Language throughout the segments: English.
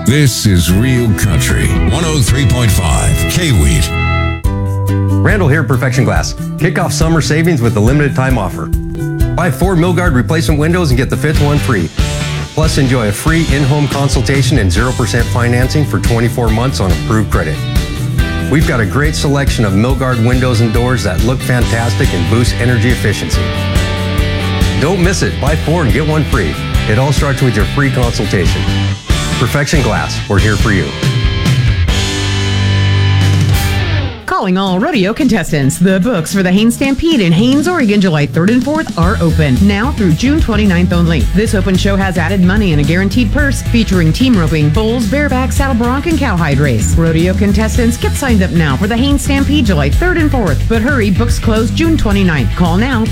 This is Real Country 103.5 K-Wheat. Randall here at Perfection Glass. Kick off summer savings with a limited time offer. Buy 4 Milgard replacement windows and get the 5th one free. Plus, enjoy a free in-home consultation and 0% financing for 24 months on approved credit. We've got a great selection of Milgard windows and doors that look fantastic and boost energy efficiency. Don't miss it. Buy 4 and get 1 free. It all starts with your free consultation. Perfection Glass, we're here for you. Calling all rodeo contestants. The books for the Haines Stampede in Haines, Oregon, July 3rd and 4th are open. Now through June 29th only. This open show has added money and a guaranteed purse featuring team roping, bulls, bareback, saddle bronc, and cowhide race. Rodeo contestants, get signed up now for the Haines Stampede July 3rd and 4th. But hurry, books close June 29th. Call now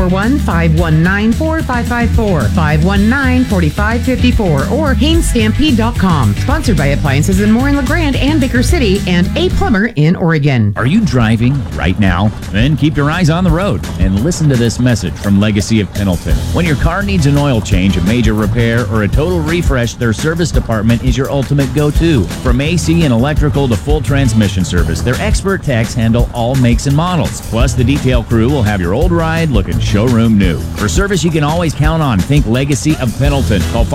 541-519-4554, 519-4554, or HainesStampede.com. Sponsored by Appliances and More in La Grande and Baker City and A Plumber in Oregon. Are you driving right now? Then keep your eyes on the road and listen to this message from Legacy of Pendleton. When your car needs an oil change, a major repair, or a total refresh, their service department is your ultimate go-to. From AC and electrical to full transmission service, their expert techs handle all makes and models. Plus, the detail crew will have your old ride looking showroom new. For service you can always count on, think Legacy of Pendleton. Call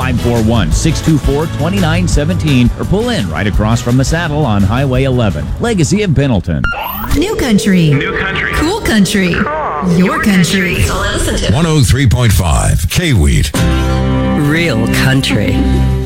541-624-2917 or pull in right across from the saddle on Highway 11. Legacy of Pendleton. New country. Cool country. Your country. So listen to 103.5 K-Wheat. Real country.